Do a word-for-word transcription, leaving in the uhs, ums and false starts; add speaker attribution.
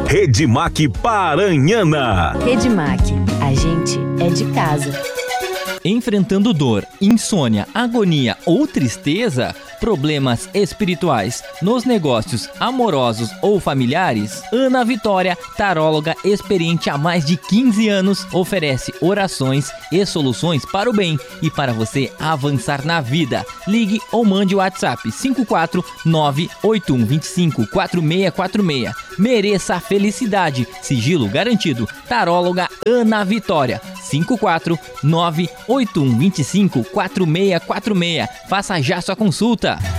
Speaker 1: Redmac Paranhana.
Speaker 2: Redmac, a gente é de casa.
Speaker 3: Enfrentando dor, insônia, agonia ou tristeza, problemas espirituais, nos negócios amorosos ou familiares, Ana Vitória, taróloga experiente há mais de quinze anos, oferece orações e soluções para o bem e para você avançar na vida. Ligue ou mande o WhatsApp cinco quatro nove oito um dois cinco quatro seis quatro seis. Mereça a felicidade, sigilo garantido. Taróloga Ana Vitória, cinco quatro nove oito um dois cinco quatro seis quatro seis. Faça já sua consulta.